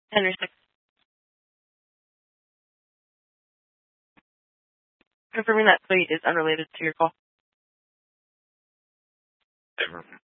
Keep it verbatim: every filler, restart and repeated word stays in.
Henry six. Confirming that plate is unrelated to your call.